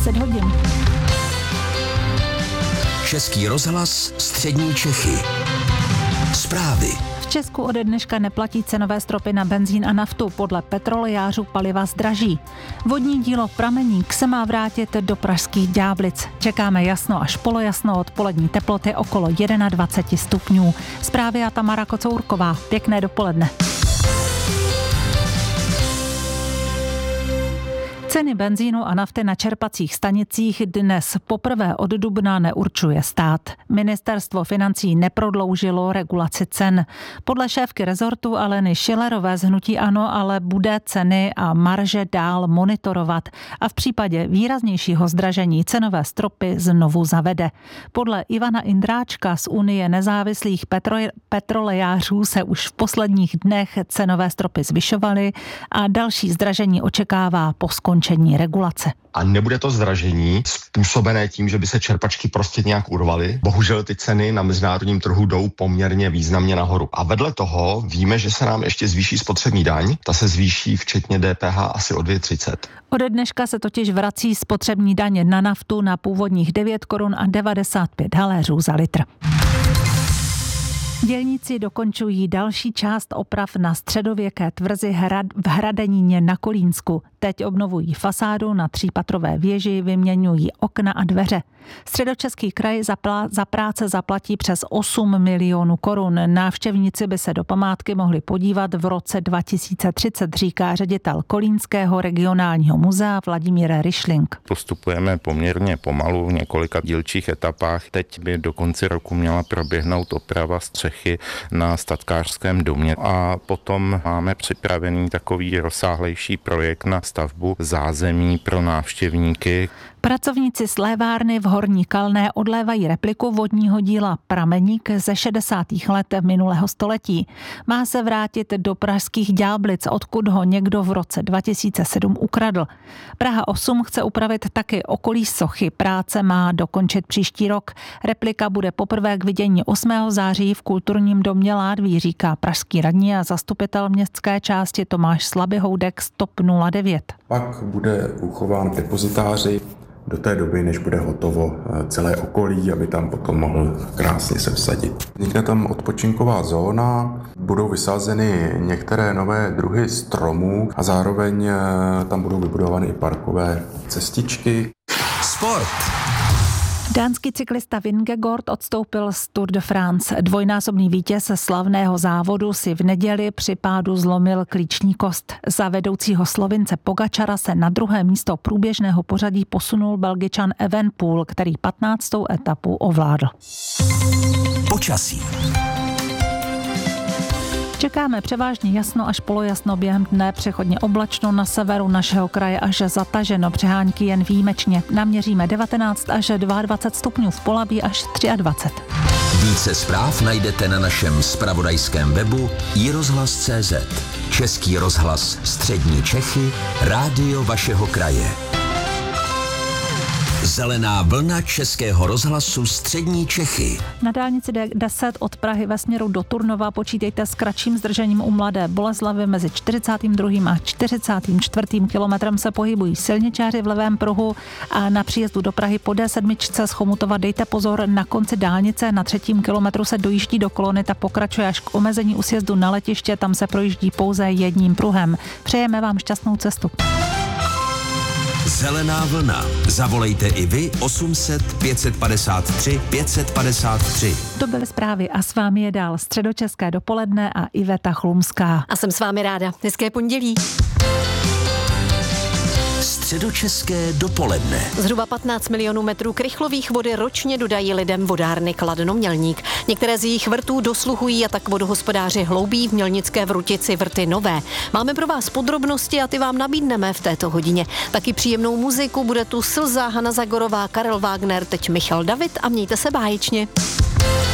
10 hodin. Český rozhlas Střední Čechy. Zprávy. V Česku ode dneška neplatí cenové stropy na benzín a naftu. Podle petrolejářů paliva zdraží. Vodní dílo Prameník se má vrátit do pražských Ďáblic. Čekáme jasno až polojasno, odpolední teploty okolo 21 stupňů. Zprávy a Tamara Kocourková. Pěkné dopoledne. Ceny benzínu a nafty na čerpacích stanicích dnes poprvé od dubna neurčuje stát. Ministerstvo financí neprodloužilo regulaci cen. Podle šéfky rezortu Aleny Schillerové z hnutí ANO ale bude ceny a marže dál monitorovat a v případě výraznějšího zdražení cenové stropy znovu zavede. Podle Ivana Indráčka z Unie nezávislých petrolejářů se už v posledních dnech cenové stropy zvyšovaly a další zdražení očekává po skončení regulace. A nebude to zdražení způsobené tím, že by se čerpačky prostě nějak urvaly. Bohužel ty ceny na mezinárodním trhu jdou poměrně významně nahoru. A vedle toho víme, že se nám ještě zvýší spotřební daň. Ta se zvýší včetně DPH asi o 2,30. Ode dneška se totiž vrací spotřební daně na naftu na původních 9 korun a 95 haléřů za litr. Dělníci dokončují další část oprav na středověké tvrzi v Hradeníně na Kolínsku. Teď obnovují fasádu na 3patrové věži, vyměňují okna a dveře. Středočeský kraj za práce zaplatí přes 8 milionů korun. Návštěvníci by se do památky mohli podívat v roce 2030, říká ředitel Kolínského regionálního muzea Vladimír Ryšlink. Postupujeme poměrně pomalu v několika dílčích etapách. Teď by do konce roku měla proběhnout oprava střechy na statkářském domě a potom máme připravený takový rozsáhlejší projekt na stavbu zázemí pro návštěvníky. Pracovníci slévárny v Horní Kalné odlévají repliku vodního díla Prameník ze 60. let minulého století. Má se vrátit do pražských Ďáblic, odkud ho někdo v roce 2007 ukradl. Praha 8 chce upravit taky okolí sochy. Práce má dokončit příští rok. Replika bude poprvé k vidění 8. září v kulturním domě Ládví, říká pražský radní a zastupitel městské části Tomáš Slabyhoudek z TOP 09. Pak bude uchován v depozitáři do té doby, než bude hotovo celé okolí, aby tam potom mohl krásně se vsadit. Vznikne tam odpočinková zóna, budou vysázeny některé nové druhy stromů a zároveň tam budou vybudovány i parkové cestičky. Sport. Dánský cyklista Vingegaard odstoupil z Tour de France. Dvojnásobný vítěz slavného závodu si v neděli při pádu zlomil klíční kost. Za vedoucího Slovince Pogačara se na druhé místo průběžného pořadí posunul Belgičan Evenepoel, který 15. etapu ovládl. Počasí. Čekáme převážně jasno až polojasno, během dne přechodně oblačno, na severu našeho kraje až zataženo, přehánky jen výjimečně. Naměříme 19 až 22 stupňů, v Polabí až 23. Více zpráv najdete na našem zpravodajském webu iRozhlas.cz. Český rozhlas Střední Čechy, rádio vašeho kraje. Zelená vlna Českého rozhlasu Střední Čechy. Na dálnici D10 od Prahy ve směru do Turnova počítejte s kratším zdržením u Mladé Boleslavi. Mezi 42. a 44. kilometrem se pohybují silničáři v levém pruhu a na příjezdu do Prahy po D7 z Chomutova dejte pozor na konci dálnice. Na 3. kilometru se dojíždí do kolony, ta pokračuje až k omezení u sjezdu na letiště, tam se projíždí pouze jedním pruhem. Přejeme vám šťastnou cestu. Zelená vlna. Zavolejte i vy 800 553 553. To byly zprávy a s vámi je dál Středočeské dopoledne a Iveta Chlumská. A jsem s vámi ráda. Hezké pondělí. Středočeské dopoledne. Zhruba 15 milionů metrů krychlových vody ročně dodají lidem vodárny Kladno-Mělník. Některé z jejich vrtů dosluhují a tak vodohospodáři hloubí v mělnické Vrutici vrty nové. Máme pro vás podrobnosti a ty vám nabídneme v této hodině. Taky příjemnou muziku, bude tu Slza, Hana Zagorová, Karel Wagner, teď Michal David a mějte se báječně.